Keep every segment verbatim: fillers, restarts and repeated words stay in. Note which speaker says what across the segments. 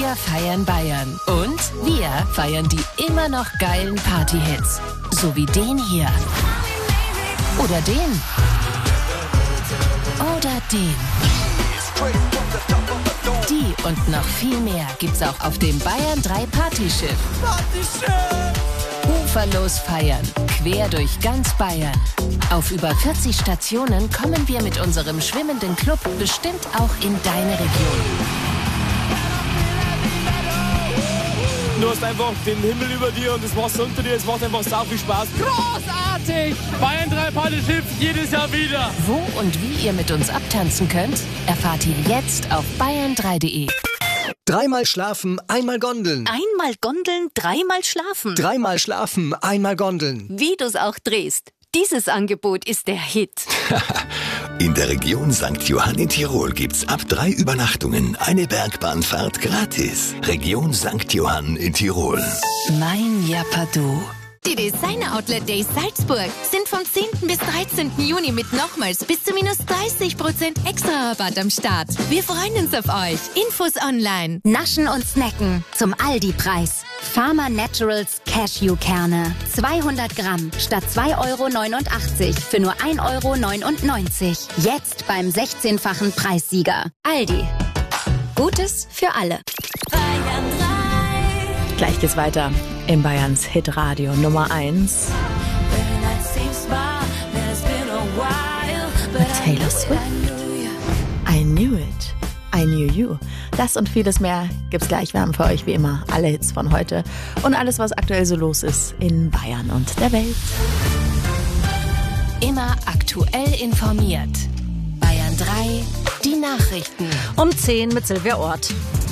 Speaker 1: Wir feiern Bayern. Und wir feiern die immer noch geilen Party-Hits. So wie den hier. Oder den. Oder den. Die und noch viel mehr gibt's auch auf dem Bayern drei Partyschiff. Uferlos feiern, quer durch ganz Bayern. Auf über vierzig Stationen kommen wir mit unserem schwimmenden Club bestimmt auch in deine Region.
Speaker 2: Du hast einfach den Himmel über dir und das Wasser unter dir. Es macht einfach sau viel Spaß.
Speaker 3: Großartig! Bayern drei Partyschiff jedes Jahr wieder.
Speaker 1: Wo und wie ihr mit uns abtanzen könnt, erfahrt ihr jetzt auf bayern drei punkt de.
Speaker 4: Dreimal schlafen, einmal Gondeln.
Speaker 5: Einmal Gondeln, dreimal schlafen.
Speaker 4: Dreimal schlafen, einmal Gondeln.
Speaker 5: Wie du's auch drehst. Dieses Angebot ist der Hit.
Speaker 6: In der Region Sankt Johann in Tirol gibt's ab drei Übernachtungen eine Bergbahnfahrt gratis. Region Sankt Johann in Tirol.
Speaker 1: Mein Japadu.
Speaker 7: Die Designer Outlet Days Salzburg sind vom zehnten bis dreizehnten Juni mit nochmals bis zu minus dreißig Prozent extra Rabatt am Start. Wir freuen uns auf euch. Infos online.
Speaker 8: Naschen und snacken zum Aldi-Preis. Pharma Naturals Cashewkerne. zweihundert Gramm statt zwei Euro neunundachtzig für nur ein Euro neunundneunzig. Jetzt beim sechzehnfachen Preissieger. Aldi. Gutes für alle.
Speaker 7: Bayern drei.
Speaker 9: Gleich geht's weiter in Bayerns Hitradio Nummer eins. Mit Taylor Swift. I Knew It. I Knew You. Das und vieles mehr gibt's gleich. Wir haben für euch wie immer alle Hits von heute und alles, was aktuell so los ist in Bayern und der Welt.
Speaker 1: Immer aktuell informiert. Bayern drei, die Nachrichten.
Speaker 9: Um zehn mit Silvia Ort.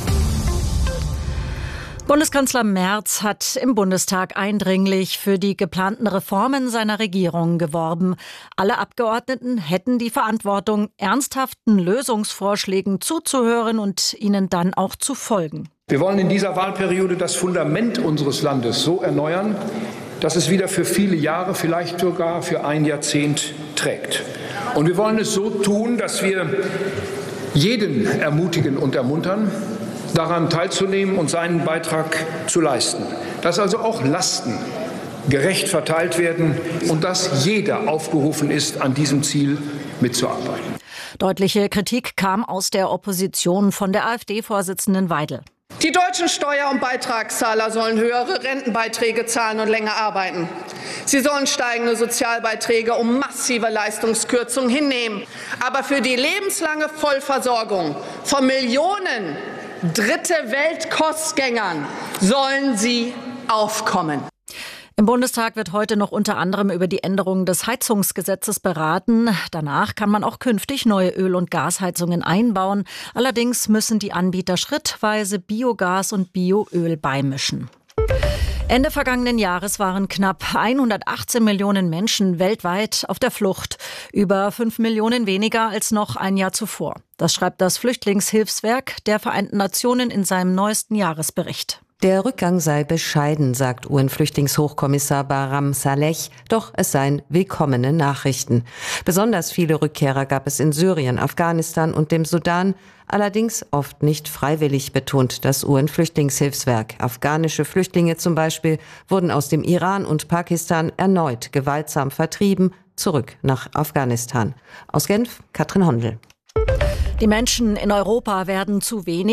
Speaker 9: Bundeskanzler Merz hat im Bundestag eindringlich für die geplanten Reformen seiner Regierung geworben. Alle Abgeordneten hätten die Verantwortung, ernsthaften Lösungsvorschlägen zuzuhören und ihnen dann auch zu folgen.
Speaker 10: Wir wollen in dieser Wahlperiode das Fundament unseres Landes so erneuern, dass es wieder für viele Jahre, vielleicht sogar für ein Jahrzehnt trägt. Und wir wollen es so tun, dass wir jeden ermutigen und ermuntern, daran teilzunehmen und seinen Beitrag zu leisten. Dass also auch Lasten gerecht verteilt werden und dass jeder aufgerufen ist, an diesem Ziel mitzuarbeiten.
Speaker 9: Deutliche Kritik kam aus der Opposition von der AfD-Vorsitzenden Weidel.
Speaker 11: Die deutschen Steuer- und Beitragszahler sollen höhere Rentenbeiträge zahlen und länger arbeiten. Sie sollen steigende Sozialbeiträge und massive Leistungskürzungen hinnehmen. Aber für die lebenslange Vollversorgung von Millionen Dritte-Welt-Kostgängern sollen sie aufkommen.
Speaker 9: Im Bundestag wird heute noch unter anderem über die Änderung des Heizungsgesetzes beraten. Danach kann man auch künftig neue Öl- und Gasheizungen einbauen. Allerdings müssen die Anbieter schrittweise Biogas und Bioöl beimischen. Ende vergangenen Jahres waren knapp hundertachtzehn Millionen Menschen weltweit auf der Flucht. Über fünf Millionen weniger als noch ein Jahr zuvor. Das schreibt das Flüchtlingshilfswerk der Vereinten Nationen in seinem neuesten Jahresbericht.
Speaker 12: Der Rückgang sei bescheiden, sagt U N-Flüchtlingshochkommissar Bahram Saleh, doch es seien willkommene Nachrichten. Besonders viele Rückkehrer gab es in Syrien, Afghanistan und dem Sudan, allerdings oft nicht freiwillig, betont das U N-Flüchtlingshilfswerk. Afghanische Flüchtlinge zum Beispiel wurden aus dem Iran und Pakistan erneut gewaltsam vertrieben, zurück nach Afghanistan. Aus Genf, Katrin Hondel.
Speaker 9: Die Menschen in Europa werden zu wenig